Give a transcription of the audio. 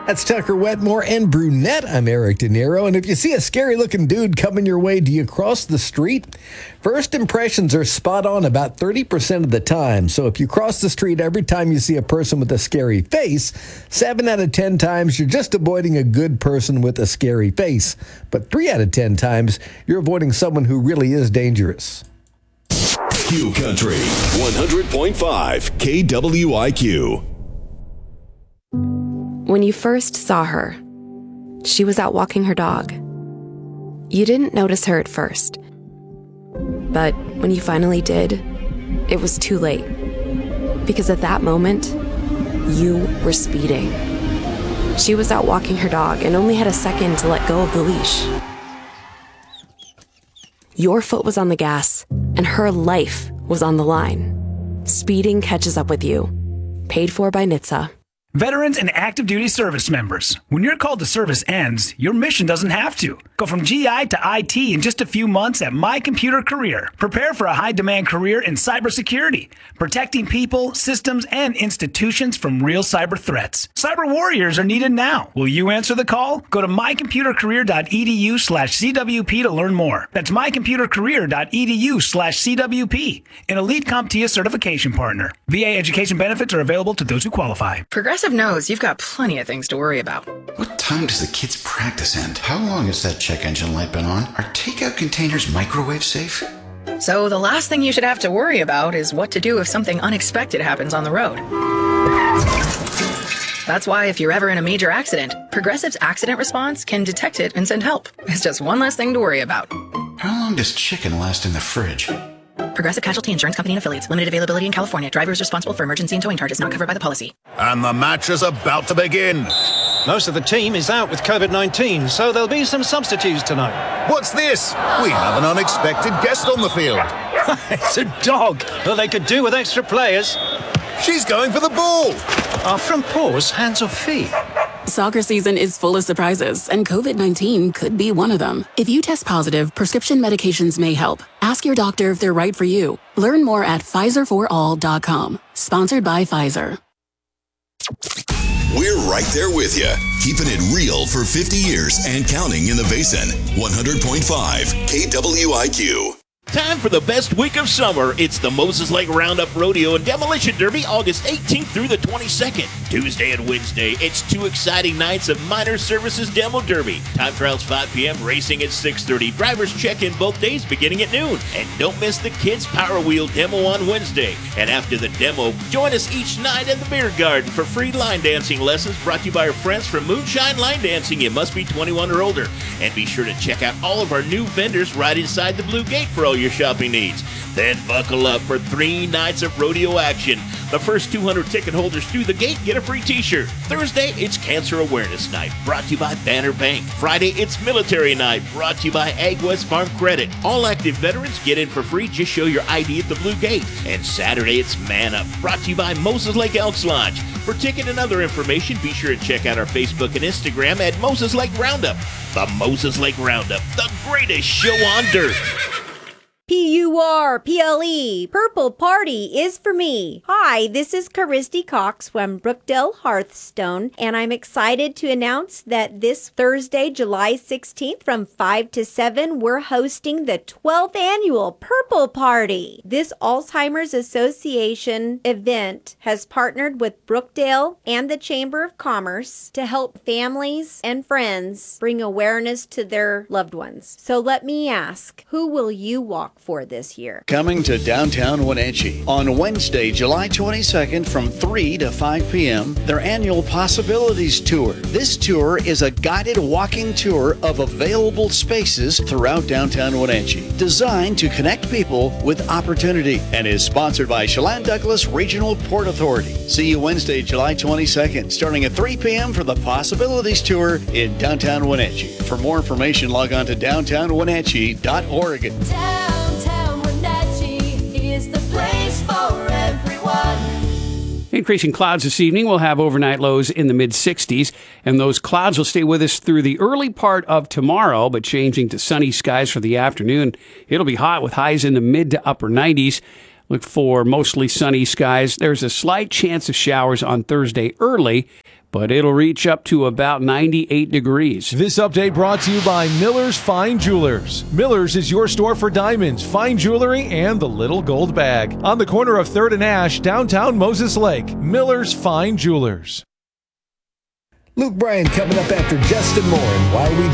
That's Tucker Wetmore and Brunette. I'm Eric De Niro. And if you see a scary-looking dude coming your way, do you cross the street? First impressions are spot on about 30% of the time. So if you cross the street every time you see a person with a scary face, 7 out of 10 times you're just avoiding a good person with a scary face. But 3 out of 10 times you're avoiding someone who really is dangerous. Q Country 100.5 KWIQ. When you first saw her, she was out walking her dog. You didn't notice her at first. But when you finally did, it was too late. Because at that moment, you were speeding. She was out walking her dog and only had a second to let go of the leash. Your foot was on the gas, and her life was on the line. Speeding catches up with you. Paid for by NHTSA. Veterans and active duty service members, when your call to service ends, your mission doesn't have to. Go from GI to IT in just a few months at My Computer Career. Prepare for a high-demand career in cybersecurity, protecting people, systems, and institutions from real cyber threats. Cyber warriors are needed now. Will you answer the call? Go to mycomputercareer.edu/CWP to learn more. That's mycomputercareer.edu/CWP, an elite CompTIA certification partner. VA education benefits are available to those who qualify. Progressive knows you've got plenty of things to worry about. What time does the kids' practice end? How long has that check engine light been on? Are takeout containers microwave safe? So the last thing you should have to worry about is what to do if something unexpected happens on the road. That's why if you're ever in a major accident, Progressive's accident response can detect it and send help. It's just one less thing to worry about. How long does chicken last in the fridge? Progressive Casualty Insurance Company and Affiliates. Limited availability in California. Driver is responsible for emergency and towing charges not covered by the policy. And the match is about to begin. Most of the team is out with COVID-19, so there'll be some substitutes tonight. What's this? We have an unexpected guest on the field. It's a dog. Well, they could do with extra players. She's going for the ball. Are front paws hands or feet? Soccer season is full of surprises, and COVID-19 could be one of them. If you test positive, prescription medications may help. Ask your doctor if they're right for you. Learn more at PfizerForAll.com. Sponsored by Pfizer. We're right there with you, keeping it real for 50 years and counting in the Basin. 100.5 KWIQ. Time for the best week of summer. It's the Moses Lake Roundup Rodeo and Demolition Derby, August 18th through the 22nd. Tuesday and Wednesday, it's 2 exciting nights of Minor Services Demo Derby. Time trials 5 p.m., racing at 6:30. Drivers check in both days beginning at noon. And don't miss the Kids Power Wheel Demo on Wednesday. And after the demo, join us each night at the Beer Garden for free line dancing lessons brought to you by our friends from Moonshine Line Dancing. You must be 21 or older. And be sure to check out all of our new vendors right inside the Blue Gate for all your shopping needs. Then buckle up for 3 nights of rodeo action. The first 200 ticket holders through the gate get a free t-shirt. Thursday, it's Cancer Awareness Night, brought to you by Banner Bank. Friday, it's Military Night, brought to you by Ag West Farm Credit. All active veterans get in for free. Just show your ID at the Blue Gate. And Saturday, it's Man Up, brought to you by Moses Lake Elks Lodge. For ticket and other information, be sure to check out our Facebook and Instagram at Moses Lake Roundup. The Moses Lake Roundup, the greatest show on dirt. PURPLE, Purple Party is for me. Hi, this is Caristy Cox from Brookdale Hearthstone, and I'm excited to announce that this Thursday, July 16th from 5 to 7, we're hosting the 12th annual Purple Party. This Alzheimer's Association event has partnered with Brookdale and the Chamber of Commerce to help families and friends bring awareness to their loved ones. So let me ask, who will you walk for this year? Coming to downtown Wenatchee on Wednesday, July 22nd from 3 to 5 p.m., their annual Possibilities Tour. This tour is a guided walking tour of available spaces throughout downtown Wenatchee, designed to connect people with opportunity, and is sponsored by Chelan Douglas Regional Port Authority. See you Wednesday, July 22nd, starting at 3 p.m. for the Possibilities Tour in downtown Wenatchee. For more information, log on to downtownwenatchee.org. Downtown Wenatchee is the place for everyone. Increasing clouds this evening. We'll have overnight lows in the mid-60s, and those clouds will stay with us through the early part of tomorrow, but changing to sunny skies for the afternoon. It'll be hot with highs in the mid to upper 90s. Look for mostly sunny skies. There's a slight chance of showers on Thursday early, but it'll reach up to about 98 degrees. This update brought to you by Miller's Fine Jewelers. Miller's is your store for diamonds, fine jewelry, and the little gold bag. On the corner of 3rd and Ash, downtown Moses Lake. Miller's Fine Jewelers. Luke Bryan coming up after Justin Moore and Why We